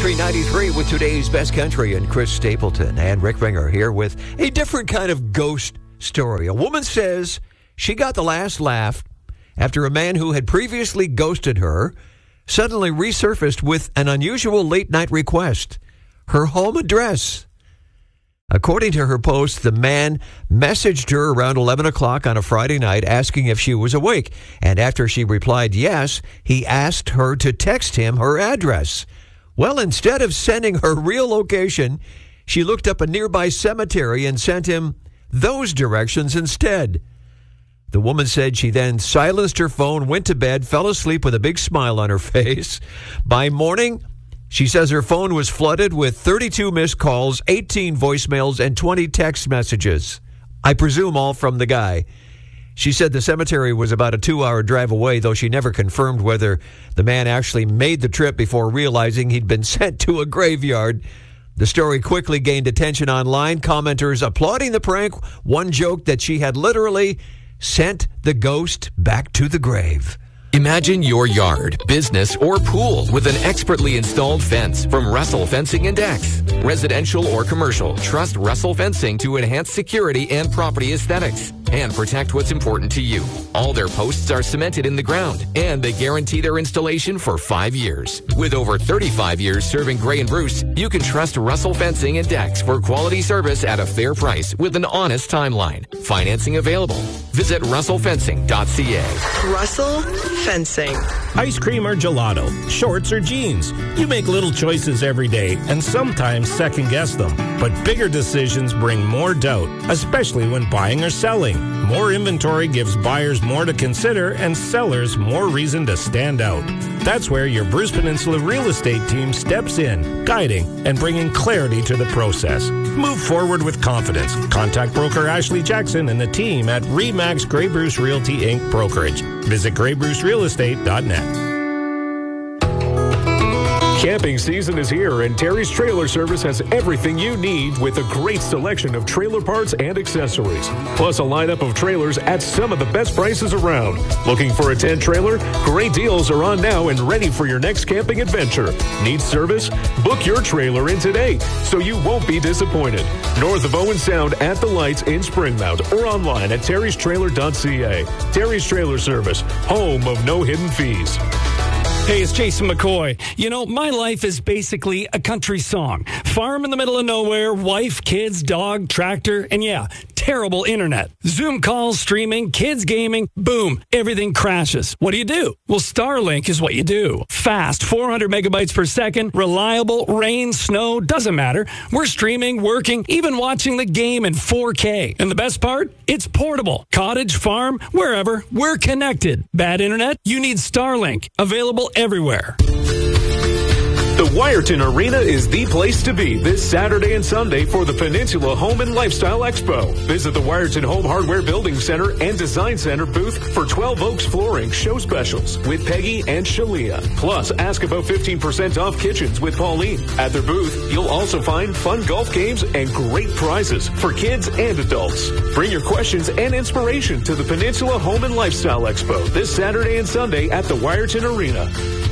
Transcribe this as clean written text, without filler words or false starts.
Country 93 with today's best country and Chris Stapleton and Rick Ringer here with a different kind of ghost story. A woman says she got the last laugh after a man who had previously ghosted her suddenly resurfaced with an unusual late-night request, her home address. According to her post, the man messaged her around 11 o'clock on a Friday night asking if she was awake. And after she replied yes, he asked her to text him her address. Well, instead of sending her real location, she looked up a nearby cemetery and sent him those directions instead. The woman said she then silenced her phone, went to bed, fell asleep with a big smile on her face. By morning, she says her phone was flooded with 32 missed calls, 18 voicemails, and 20 text messages. I presume all from the guy. She said the cemetery was about a 2-hour drive away, though she never confirmed whether the man actually made the trip before realizing he'd been sent to a graveyard. The story quickly gained attention online, commenters applauding the prank. One joked that she had literally sent the ghost back to the grave. Imagine your yard, business, or pool with an expertly installed fence from Russell Fencing and Decks. Residential or commercial, trust Russell Fencing to enhance security and property aesthetics and protect what's important to you. All their posts are cemented in the ground, and they guarantee their installation for 5 years. With over 35 years serving Gray and Bruce, you can trust Russell Fencing and Decks for quality service at a fair price with an honest timeline. Financing available. Visit russellfencing.ca. Russell Fencing. Ice cream or gelato, shorts or jeans. You make little choices every day and sometimes second guess them. But bigger decisions bring more doubt, especially when buying or selling. More inventory gives buyers more to consider and sellers more reason to stand out. That's where your Bruce Peninsula real estate team steps in, guiding and bringing clarity to the process. Move forward with confidence. Contact broker Ashley Jackson and the team at RE/MAX Grey Bruce Realty Inc. Brokerage. Visit GrayBruceRealEstate.net. Camping season is here, and Terry's Trailer Service has everything you need with a great selection of trailer parts and accessories, plus a lineup of trailers at some of the best prices around. Looking for a tent trailer? Great deals are on now and ready for your next camping adventure. Need service? Book your trailer in today so you won't be disappointed. North of Owen Sound at the Lights in Springmount or online at terrystrailer.ca. Terry's Trailer Service, home of no hidden fees. Hey, it's Jason McCoy. You know, my life is basically a country song. Farm in the middle of nowhere, wife, kids, dog, tractor, and yeah, terrible internet. Zoom calls, streaming, kids gaming, boom, everything crashes. What do? Well, Starlink is what you do. Fast, 400 megabytes per second, reliable, rain, snow, doesn't matter. We're streaming, working, even watching the game in 4K. And the best part? It's portable. Cottage, farm, wherever, we're connected. Bad internet? You need Starlink. Available everywhere. The Wyerton Arena is the place to be this Saturday and Sunday for the Peninsula Home and Lifestyle Expo. Visit the Wyerton Home Hardware Building Center and Design Center booth for 12 Oaks Flooring show specials with Peggy and Shalia. Plus, ask about 15% off kitchens with Pauline. At their booth, you'll also find fun golf games and great prizes for kids and adults. Bring your questions and inspiration to the Peninsula Home and Lifestyle Expo this Saturday and Sunday at the Wyerton Arena.